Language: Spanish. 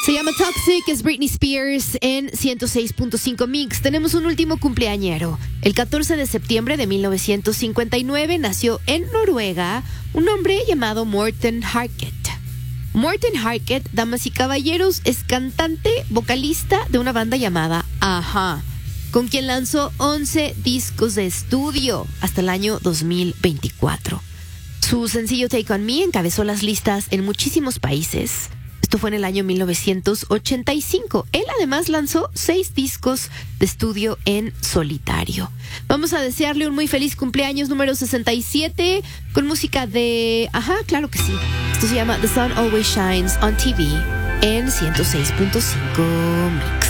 Se llama Toxic, es Britney Spears en 106.5 Mix. Tenemos un último cumpleañero. El 14 de septiembre de 1959 nació en Noruega un hombre llamado Morten Harket. Morten Harket, damas y caballeros, es cantante, vocalista de una banda llamada Aha, con quien lanzó 11 discos de estudio hasta el año 2024. Su sencillo Take On Me encabezó las listas en muchísimos países. Esto fue en el año 1985. Él además lanzó 6 discos de estudio en solitario. Vamos a desearle un muy feliz cumpleaños número 67 con música de... Ajá, claro que sí. Esto se llama The Sun Always Shines on TV en 106.5 Mix.